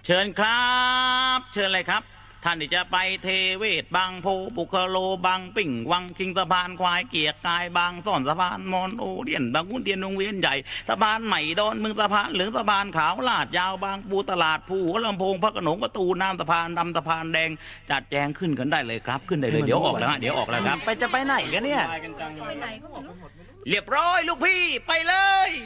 เชิญครับเชิญเลยครับท่านที่จะไปเทเวศบางโพปุคโลบางปิ่งวังคิงสะพานควายเกียรกายบางซ่อนสะพานมอนโอเดียนบางขุนเทียนวงเวียนใหญ่สะพานใหม่ดอนเมืองสะพานเหลืองสะพานขาวลาดยาวบางปูตลาดภูหัวลำโพงพระโขนงประตูน้ำสะพานดำสะพานแดงจัดแจงขึ้นกันได้เลยครับขึ้นได้เลยเดี๋ยวออกแล้วฮะเดี๋ยวออกแล้วครับจะไปไหนกันเนี่ยไปไหนก็ไม่รู้เรียบร้อยลูกพี่ไปเลย